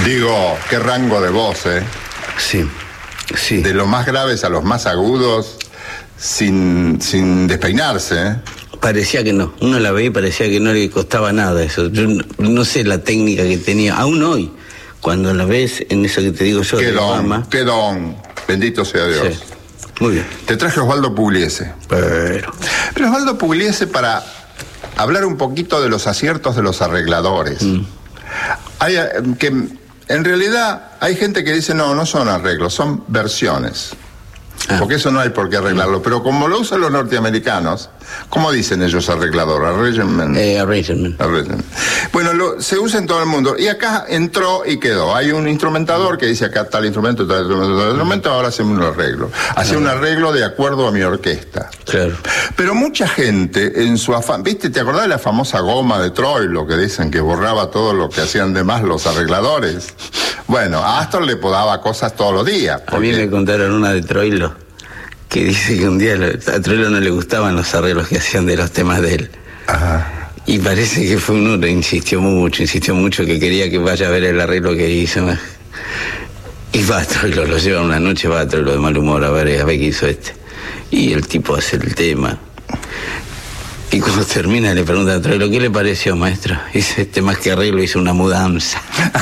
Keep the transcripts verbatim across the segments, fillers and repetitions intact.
Digo, qué rango de voz, ¿eh? Sí, sí. De los más graves a los más agudos, sin, sin despeinarse, ¿eh? Parecía que no. Uno la veía y parecía que no le costaba nada eso. Yo no, no sé la técnica que tenía, aún hoy, cuando la ves en eso que te digo yo. Qué de don, fama. qué don. Bendito sea Dios. Sí. Muy bien. Te traje a Osvaldo Pugliese. Pero... Pero Osvaldo Pugliese para hablar un poquito de los aciertos de los arregladores. Mm. Hay eh, que en realidad hay gente que dice no, no son arreglos, son versiones. Ah. Porque eso no hay por qué arreglarlo. Pero como lo usan los norteamericanos, ¿cómo dicen ellos arreglador? Arrangement. Eh, arrangement. Arrangement. Bueno, lo, se usa en todo el mundo. Y acá entró y quedó. Hay un instrumentador que dice acá tal instrumento, tal instrumento, tal instrumento, ahora hacemos un arreglo. Hace ah. un arreglo de acuerdo a mi orquesta. Claro. Pero mucha gente en su afán, ¿viste? ¿Te acordás de la famosa goma de Troilo que dicen que borraba todo lo que hacían de más los arregladores? Bueno, a Astor le podaba cosas todos los días. Porque... A mí me contaron una de Troilo, que dice que un día a Troilo no le gustaban los arreglos que hacían de los temas de él. Ajá. Y parece que fue uno que insistió mucho, insistió mucho que quería que vaya a ver el arreglo que hizo. Y va a Troilo, lo lleva una noche, va a Troilo de mal humor a ver, a ver qué hizo este. Y el tipo hace el tema. Y cuando termina le pregunta a Troilo, ¿qué le pareció, maestro? Dice, este más que arreglo hizo una mudanza.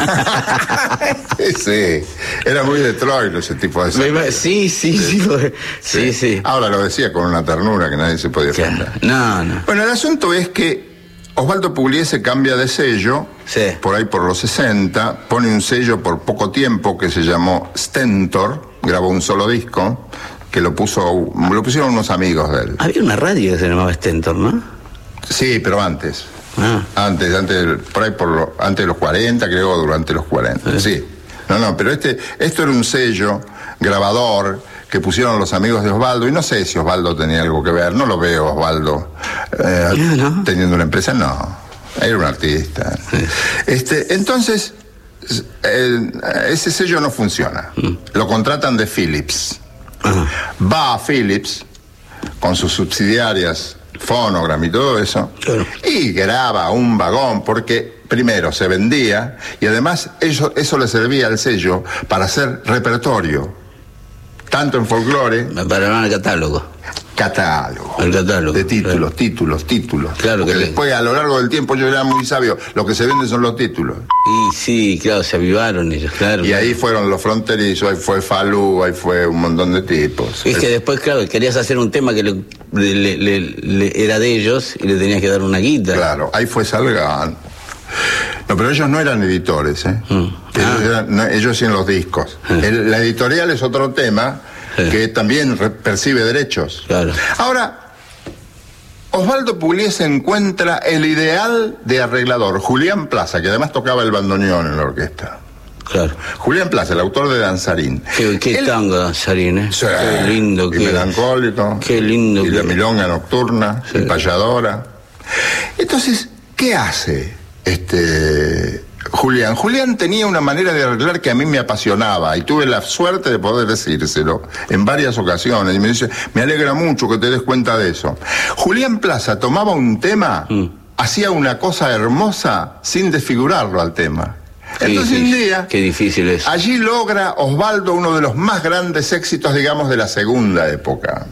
Sí, era muy de Troilo ese tipo de cosas. Sí, sí, sí, sí, sí, sí. Ahora lo decía con una ternura que nadie se podía ofender. No, no. Bueno, el asunto es que Osvaldo Pugliese cambia de sello, sí. por ahí por los sesenta, pone un sello por poco tiempo que se llamó Stentor, grabó un solo disco, que lo puso, lo pusieron unos amigos de él. Había una radio que se llamaba Stentor, ¿no? Sí, pero antes. Ah. Antes, antes, por ahí por lo, antes de los cuarenta, creo, durante los cuarenta. Sí. sí. No, no, pero este, esto era un sello grabador que pusieron los amigos de Osvaldo, y no sé si Osvaldo tenía algo que ver, no lo veo Osvaldo eh, no, no. teniendo una empresa, no. Era un artista. Sí. Este, entonces, eh, ese sello no funciona. Mm. Lo contratan de Philips. Ajá. Va a Philips con sus subsidiarias Phonogram y todo eso, claro. y graba un vagón porque primero se vendía y además eso, eso le servía al sello para hacer repertorio, tanto en folclore. Para el catálogo. Catálogo. El catálogo. De títulos, claro. títulos, títulos. Claro. Porque que después a lo largo del tiempo yo era muy sabio, lo que se vende son los títulos. Y sí, claro, se avivaron ellos, claro. Y ahí fueron los fronterizos, ahí fue Falú, ahí fue un montón de tipos. Es que después, claro, querías hacer un tema que le, le, le, le era de ellos y le tenías que dar una guita. Claro, ahí fue Salgán. No, pero ellos no eran editores, ¿eh? Mm. Ellos, ah. eran, no, ellos hacían los discos. Ah. El, la editorial es otro tema sí. que también re, percibe derechos. Claro. Ahora, Osvaldo Pugliese encuentra el ideal de arreglador, Julián Plaza, que además tocaba el bandoneón en la orquesta. Claro. Julián Plaza, el autor de Danzarín. Qué, qué el... tango Danzarín, ¿eh? Sí, qué lindo. Y qué... melancólico. Qué lindo. Y que... la milonga nocturna, sí. y payadora. Entonces, ¿qué hace este Julián? Julián tenía una manera de arreglar que a mí me apasionaba y tuve la suerte de poder decírselo en varias ocasiones. Y me dice, me alegra mucho que te des cuenta de eso. Julián Plaza tomaba un tema, mm. hacía una cosa hermosa sin desfigurarlo al tema. Entonces un día, qué difícil es. Allí logra Osvaldo uno de los más grandes éxitos, digamos, de la segunda época,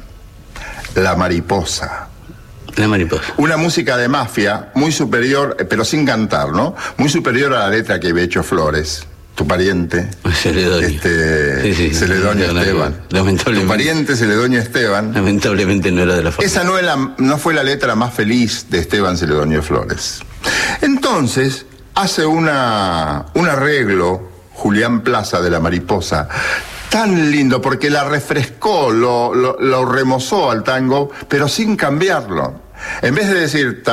La Mariposa. La Mariposa. Una música de mafia muy superior, pero sin cantar, ¿no? Muy superior a la letra que había hecho Flores, tu pariente. Celedonio. Este, sí, sí, Celedonio no, no, Esteban. Lamentablemente. Tu pariente Celedonio Esteban. Lamentablemente no era de la familia. Esa no, era, no fue la letra más feliz de Esteban Celedonio Flores. Entonces, hace una, un arreglo, Julián Plaza de La Mariposa, tan lindo, porque la refrescó, lo, lo, lo remozó al tango, pero sin cambiarlo. En vez de decir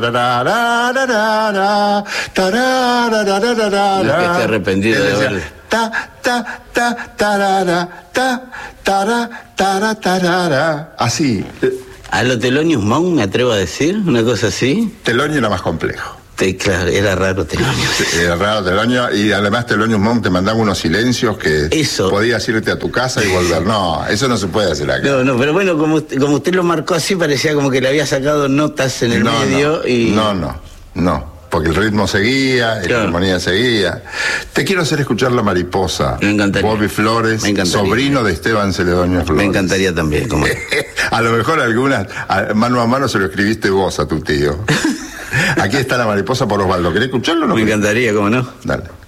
tarararararara, tarararararara, no, que esté arrepentido de haber... ta ta ta tarara, ta tara tara tarara, así. A lo Thelonious Monk me atrevo a decir, una cosa así. Thelonious era más complejo. Te, claro, era raro Thelonious. Era raro Thelonious, y además Thelonious Monk te mandaba unos silencios que eso. Podías irte a tu casa y volver. No, eso no se puede hacer acá. No, no, pero bueno, como, como usted lo marcó así, parecía como que le había sacado notas en el no, medio no, y... No, no, no. porque el ritmo seguía, Claro. la armonía seguía. Te quiero hacer escuchar La Mariposa. Me encantaría. Bobby Flores, Me encantaría. sobrino de Esteban Celedonio Flores. Me encantaría también. Como... A lo mejor algunas, a- mano a mano se lo escribiste vos a tu tío. Aquí está La Mariposa por Osvaldo. ¿Querés escucharlo o no? Me encantaría, ¿cómo no? Dale.